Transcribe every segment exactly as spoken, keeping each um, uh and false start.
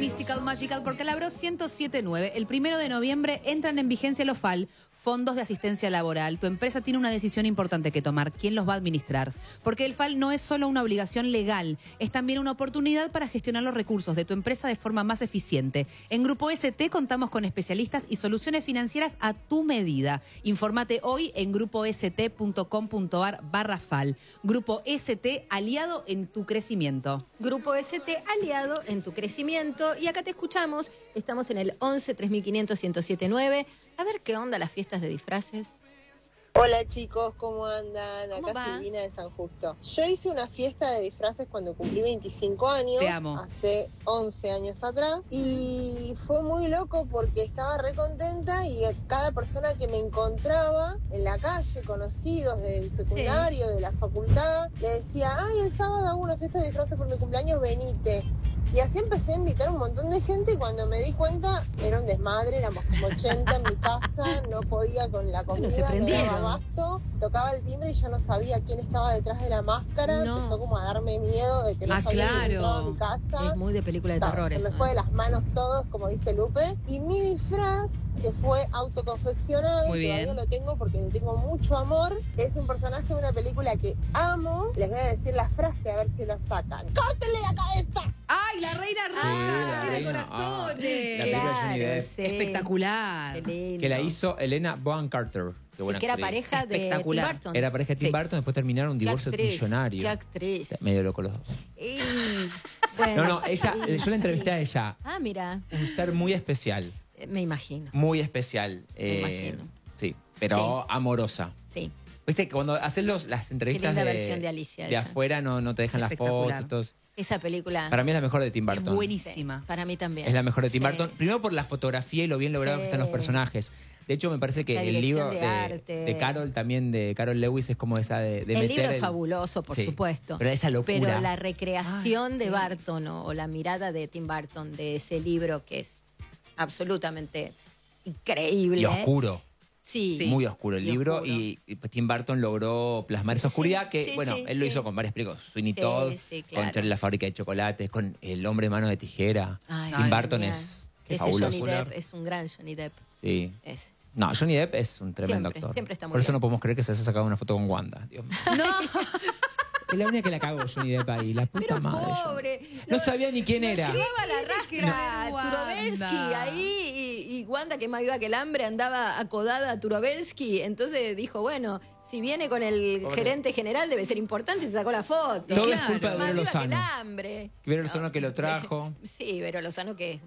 Mystical Magical por Calabro ciento siete punto nueve. El primero de noviembre entran en vigencia los F A L, Fondos de Asistencia Laboral. Tu empresa tiene una decisión importante que tomar. ¿Quién los va a administrar? Porque el F A L no es solo una obligación legal, es también una oportunidad para gestionar los recursos de tu empresa de forma más eficiente. En Grupo S T contamos con especialistas y soluciones financieras a tu medida. Infórmate hoy en grupost.com.ar barra F A L. Grupo S T, aliado en tu crecimiento. Grupo S T, aliado en tu crecimiento. Y acá te escuchamos. Estamos en el once, tres mil quinientos, ciento siete punto nueve. A ver qué onda las fiestas de disfraces. Hola chicos, ¿cómo andan? ¿Cómo Acá va? Silvina de San Justo. Yo hice una fiesta de disfraces cuando cumplí veinticinco años. Te amo. Hace once años atrás. Y fue muy loco porque estaba re contenta y a cada persona que me encontraba en la calle, conocidos del secundario, sí, de la facultad, le decía, ay, el sábado hago una fiesta de disfraces por mi cumpleaños, venite. Y así empecé a invitar a un montón de gente y cuando me di cuenta era un desmadre, éramos como ochenta en mi casa, no podía con la comida, Bueno, se prendieron. no daba abasto, tocaba el timbre y yo no sabía quién estaba detrás de la máscara, No. empezó como a darme miedo de que no Ah, sabía claro. quién entraba a mi casa. Es muy de película de Ta, terror se eso. me fue de ¿eh? las manos todos, como dice Lupe, y mi disfraz, que fue autoconfeccionado, Muy y bien. todavía lo tengo porque le tengo mucho amor, es un personaje de una película que amo. Les voy a decir la frase a ver si lo sacan. ¡Córtenle la cabeza! ¡Ay, la reina roja! la de reina, corazones! ah, la película de Johnny Depp. sí. Espectacular. Qué lindo. Que la hizo Elena Bonham Carter. Qué Sí, buena que era actriz. pareja de Tim Espectacular. Burton. Era pareja de Tim Sí. Burton, después terminaron un Qué divorcio actriz, millonario. Qué actriz. Medio loco los dos. Y, bueno, No, no, ella, y yo la entrevisté sí. a ella. Ah, mira, Un ser muy especial. eh, me imagino. Muy especial. Me imagino. Sí, pero Sí. amorosa. Sí. Viste que cuando haces los, las entrevistas linda de, versión de Alicia de esa. afuera no, no te dejan las Espectacular. fotos. Todos. Esa película Para mí es la mejor de Tim Es Burton. buenísima. sí, para mí también. Es la mejor de Tim Sí. Burton. Primero por la fotografía y lo bien logrado Sí. que están los personajes. De hecho, me parece que La el dirección libro de de, arte. de Carol, también de Carol Lewis, es como esa de, de El meter libro es el- fabuloso, por Sí. supuesto. Pero esa locura. Pero la recreación Ay, de sí. Barton o, o la mirada de Tim Burton de ese libro que es absolutamente increíble. y oscuro. Sí. Sí. Muy oscuro el Y libro. oscuro. Y, y, pues, Tim Burton logró plasmar esa Sí, oscuridad que, sí, bueno, sí, él lo sí. hizo con varias películas. Sweeney Sí, Todd, sí, claro. con Charlie la fábrica de chocolates, con El hombre mano de tijera. Ay, Tim sí, Burton genial. es qué Ese fabuloso. Johnny Depp es un gran Johnny Depp. Sí. Es. No, Johnny Depp es un tremendo Siempre, actor. siempre está muy Por eso bien. no podemos creer que se haya sacado una foto con Wanda. Dios mío. No. Es la única que la cagó Johnny Depp ahí, la puta Pero madre. pobre. No Lo- sabía ni quién lo era. Llevaba la que rastra ver Turovelsky Wanda? ahí y, y Wanda, que más viva que el hambre, andaba acodada a Turovelsky. Entonces dijo, bueno, si viene con el Pobre. gerente general debe ser importante, se sacó la foto. Todo es culpa de Más Vero viva que el Lozano. hambre. Vero Lozano que lo trajo. Sí, Vero Lozano que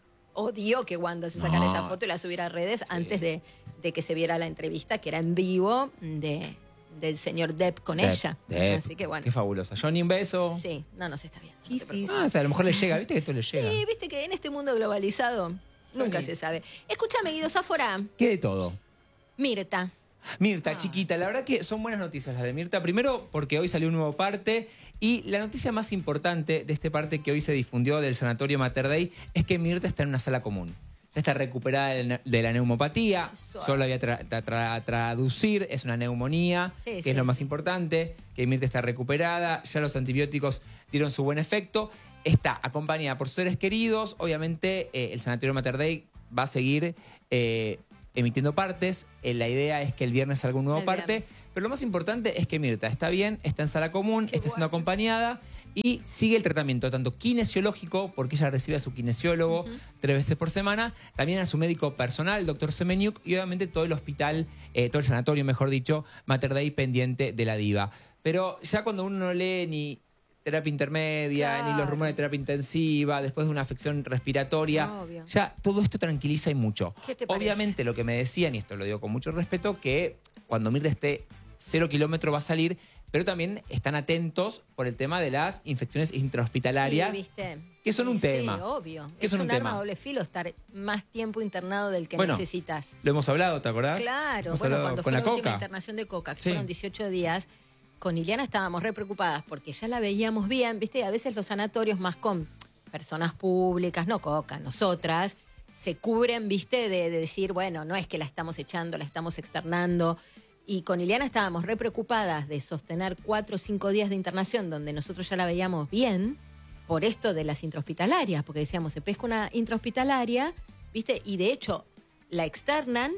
odió que Wanda se sacara No. esa foto y la subiera a redes antes de, de que se viera la entrevista, que era en vivo, de, del señor Depp con Depp, ella. Depp. Así que bueno. Qué fabulosa. Johnny, un beso. Sí, no, no se está bien. No te Kisis. preocupes. Ah, o sea, a lo mejor le llega, viste que esto le llega. Sí, viste que en este mundo globalizado nunca Johnny. se sabe. Escúchame, Guido Sáfora. ¿Qué de todo? Mirta. Mirta, chiquita, la verdad que son buenas noticias las de Mirta. Primero, porque hoy salió un nuevo parte. Y la noticia más importante de este parte que hoy se difundió del Sanatorio Mater Dei es que Mirta está en una sala común. Ya está recuperada de la- de la neumopatía. Suave. Yo lo voy a tra- tra- tra- traducir. Es una neumonía, Sí, que sí, es lo más sí. importante. Que Mirta está recuperada. Ya los antibióticos dieron su buen efecto. Está acompañada por seres queridos. Obviamente, eh, el Sanatorio Mater Dei va a seguir eh, emitiendo partes. Eh, la idea es que el viernes salga un nuevo El parte. viernes. Pero lo más importante es que Mirta está bien, está en sala común, Qué está siendo bueno. acompañada y sigue el tratamiento tanto kinesiológico, porque ella recibe a su kinesiólogo tres veces por semana, también a su médico personal, el doctor Semeniuk, y obviamente todo el hospital, eh, todo el sanatorio, mejor dicho, Mater Dei pendiente de la diva. Pero ya cuando uno no lee ni terapia intermedia, ni los Claro. rumores de terapia intensiva, después de una afección respiratoria, Obvio. ya todo esto tranquiliza y mucho. ¿Qué te parece? Obviamente lo que me decían, y esto lo digo con mucho respeto, que cuando Mirta esté cero kilómetro va a salir, pero también están atentos por el tema de las infecciones intrahospitalarias. Sí, ¿viste? que son un Sí, tema. obvio. Que es son un, un arma tema. doble filo estar más tiempo internado del que Bueno, necesitas. Lo hemos hablado, ¿te acordás? Claro, Hemos bueno, hablado cuando con fue la la última Coca. internación de Coca, que Sí. fueron dieciocho días, con Iliana estábamos re preocupadas porque ya la veíamos bien, ¿viste? A veces los sanatorios más con personas públicas, no Coca, nosotras, se cubren, ¿viste? De, de decir, bueno, no es que la estamos echando, la estamos externando. Y con Iliana estábamos re preocupadas de sostener cuatro o cinco días de internación donde nosotros ya la veíamos bien, por esto de las intrahospitalarias, porque decíamos, se pesca una intrahospitalaria, ¿viste? Y de hecho, la externan,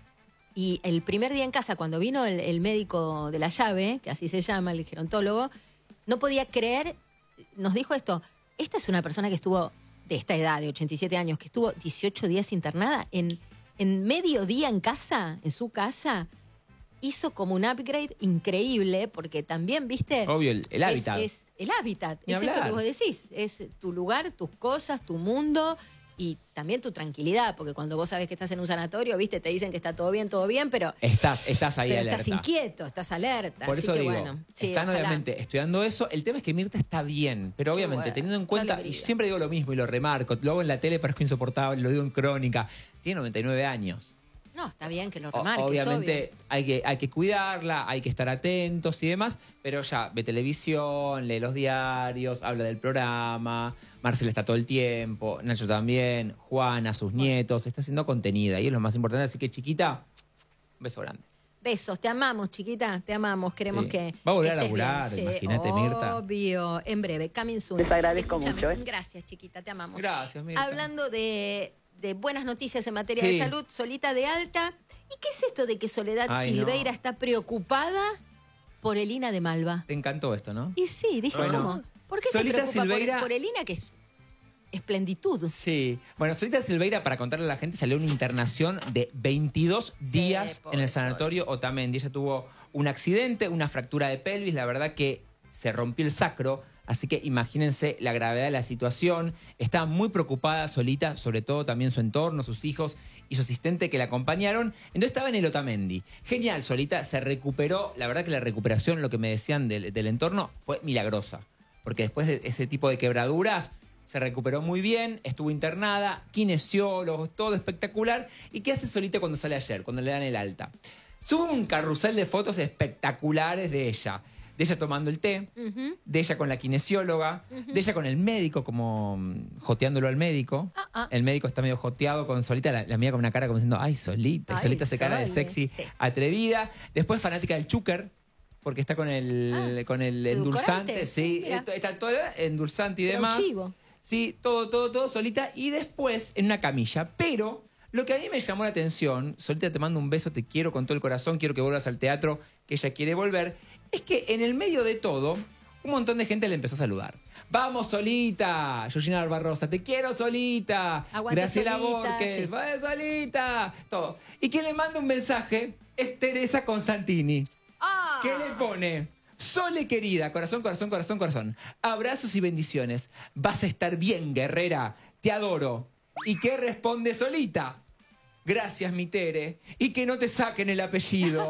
y el primer día en casa, cuando vino el, el médico de la llave, que así se llama, el gerontólogo, no podía creer, nos dijo esto, esta es una persona que estuvo, de esta edad, de ochenta y siete años, que estuvo dieciocho días internada, en, en medio día en casa, en su casa, hizo como un upgrade increíble, porque también, viste... Obvio, el, el hábitat. Es, es el hábitat, Ni es esto hablar. que vos decís, es tu lugar, tus cosas, tu mundo y también tu tranquilidad, porque cuando vos sabés que estás en un sanatorio, viste, te dicen que está todo bien, todo bien, pero, Estás, estás ahí pero alerta. estás inquieto, estás alerta. Por así eso que digo, bueno, sí, están ojalá. obviamente estudiando eso. El tema es que Mirta está bien, pero Qué obviamente bueno, teniendo en qué cuenta, y alegría. siempre digo lo mismo y lo remarco, lo hago en la tele, parezco insoportable, lo digo en crónica, tiene noventa y nueve años. No, está bien que lo O- remarques, obviamente obvio. hay que, hay que cuidarla, hay que estar atentos y demás, pero ya ve televisión, lee los diarios, habla del programa, Marcela está todo el tiempo, Nacho también, Juana, sus nietos, está siendo contenida y es lo más importante, así que chiquita, un beso grande. Besos, te amamos, chiquita, te amamos, queremos Sí. que Va a volver que a estés laburar, bien. imagínate, Mirta. Obvio, en breve, coming soon. Les agradezco Escúchame, mucho, ¿eh? Gracias, chiquita, te amamos. Gracias, Mirta. Hablando de, de buenas noticias en materia Sí. de salud, Solita de alta. ¿Y qué es esto de que Soledad Ay, Silveira no. está preocupada por Elina de Malva? Te encantó esto, ¿no? Y sí, dije, Bueno, ¿cómo? ¿Por qué Solita se preocupa por- Silveira- por, Elina, que es esplenditud? Sí. Bueno, Solita Silveira, para contarle a la gente, salió una internación de veintidós días pobre en el sanatorio Otamendi. Ella tuvo un accidente, una fractura de pelvis, la verdad que se rompió el sacro, así que imagínense la gravedad de la situación. Estaba muy preocupada Solita, sobre todo también su entorno, sus hijos y su asistente que la acompañaron. Entonces estaba en el Otamendi. Genial, Solita se recuperó. La verdad que la recuperación, lo que me decían del, del entorno, fue milagrosa. Porque después de ese tipo de quebraduras, se recuperó muy bien, estuvo internada, kinesiólogos, todo espectacular. ¿Y qué hace Solita cuando sale ayer, cuando le dan el alta? Sube un carrusel de fotos espectaculares de ella. De ella tomando el té, Ujú. de ella con la kinesióloga, de ella con el médico, como mm, joteándolo al médico. Ah, ah. El médico está medio joteado con Solita, la, la mira con una cara como diciendo, ay, Solita. Y Ay, Solita se cara de Sole, sexy, sí. atrevida. Después fanática del chúquer, porque está con el, Ah, con el edulcorante, endulzante. sí, Sí, mira. esto- está todo endulzante y Era un demás. chivo. Sí, todo, todo, todo Solita. Y después en una camilla. Pero lo que a mí me llamó la atención, Solita, te mando un beso, te quiero con todo el corazón, quiero que vuelvas al teatro, que ella quiere volver, es que en el medio de todo, un montón de gente le empezó a saludar. ¡Vamos, Solita! Georgina Barbarosa, te quiero, Solita. Aguante, Graciela Solita, Borges, sí. ¡vaya, Solita! Todo. Y quien le manda un mensaje es Teresa Constantini. Ah. ¿Qué le pone? Sole querida, corazón, corazón, corazón, corazón. Abrazos y bendiciones. Vas a estar bien, guerrera. Te adoro. ¿Y qué responde Solita? Gracias, mi Tere. Y que no te saquen el apellido.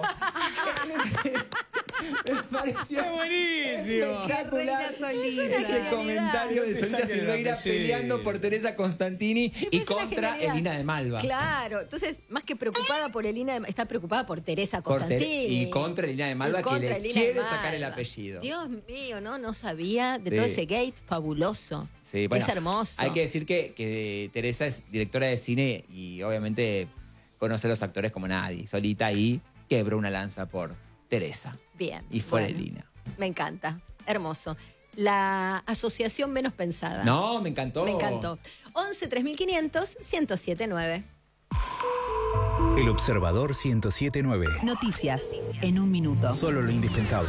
Me pareció Qué reina Solita. ese comentario de No te Solita saquen el Silveira apellido. peleando por Teresa Constantini Me y parece una contra genialidad. Elina de Malva. Claro, entonces, más que preocupada por Elina, de- está preocupada por Teresa Por Tere- Constantini. y contra Elina de Malva, Y que contra le Elina de quiere sacar el Malva. apellido. Dios mío, ¿no? No sabía de Sí. todo ese gate fabuloso. Sí, bueno, es hermoso. Hay que decir que, que Teresa es directora de cine y obviamente conoce a los actores como nadie. Solita ahí quebró una lanza por Teresa. Bien. Y fue bueno, Elina. Me encanta. Hermoso. La asociación menos pensada. No, me encantó. Me encantó. once tres mil quinientos ciento siete nueve. El Observador ciento siete nueve. Noticias en un minuto. Solo lo indispensable.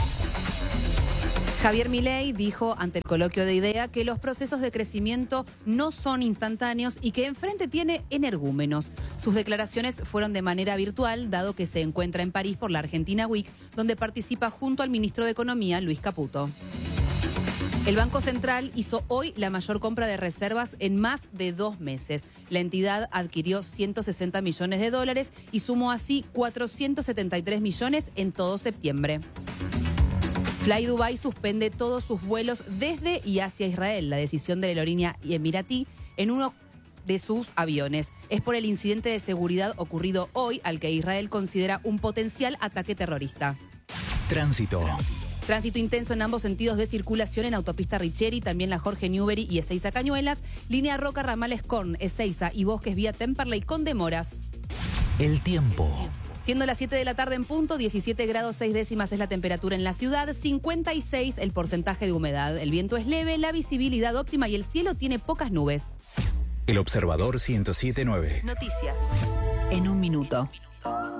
Javier Milei dijo ante el coloquio de IDEA que los procesos de crecimiento no son instantáneos y que enfrente tiene energúmenos. Sus declaraciones fueron de manera virtual, dado que se encuentra en París por la Argentina Week, donde participa junto al ministro de Economía, Luis Caputo. El Banco Central hizo hoy la mayor compra de reservas en más de dos meses. La entidad adquirió ciento sesenta millones de dólares y sumó así cuatrocientos setenta y tres millones en todo septiembre. Fly Dubai suspende todos sus vuelos desde y hacia Israel. La decisión de la aerolínea emiratí en uno de sus aviones es por el incidente de seguridad ocurrido hoy, al que Israel considera un potencial ataque terrorista. Tránsito. Tránsito intenso en ambos sentidos de circulación en autopista Richeri, también la Jorge Newbery y Ezeiza Cañuelas, línea Roca Ramales Corn, Ezeiza y Bosques vía Temperley con demoras. El tiempo. Siendo las siete de la tarde en punto, diecisiete grados seis décimas es la temperatura en la ciudad, cincuenta y seis el porcentaje de humedad. El viento es leve, la visibilidad óptima y el cielo tiene pocas nubes. El Observador ciento siete punto nueve. Noticias en un minuto.